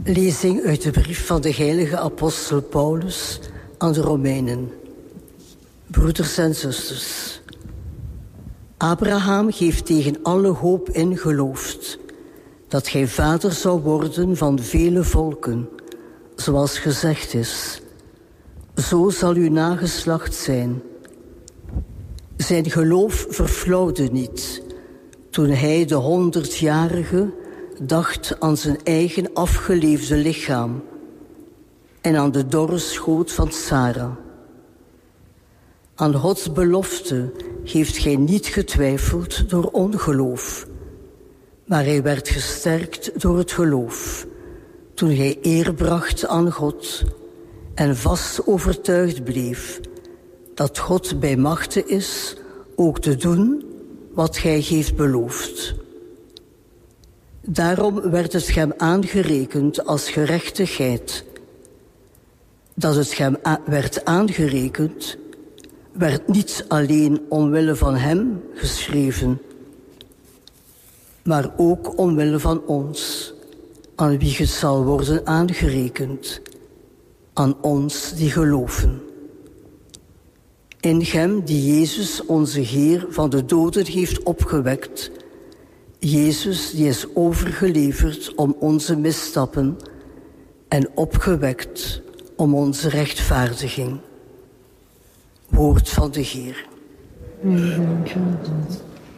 Lezing uit de brief van de heilige apostel Paulus aan de Romeinen. Broeders en zusters. Abraham heeft tegen alle hoop in geloofd dat gij vader zou worden van vele volken, zoals gezegd is. Zo zal uw nageslacht zijn. Zijn geloof verflauwde niet toen hij de 100-jarige dacht aan zijn eigen afgeleefde lichaam en aan de dorre schoot van Sarah. Aan Gods belofte heeft gij niet getwijfeld door ongeloof, maar hij werd gesterkt door het geloof, toen hij eer bracht aan God en vast overtuigd bleef dat God bij machte is ook te doen wat gij heeft beloofd. Daarom werd het hem aangerekend als gerechtigheid. Dat het hem werd aangerekend, werd niet alleen omwille van hem geschreven, maar ook omwille van ons, aan wie het zal worden aangerekend, aan ons die geloven. In hem die Jezus onze Heer van de doden heeft opgewekt, Jezus die is overgeleverd om onze misstappen en opgewekt om onze rechtvaardiging. Woord van de Heer.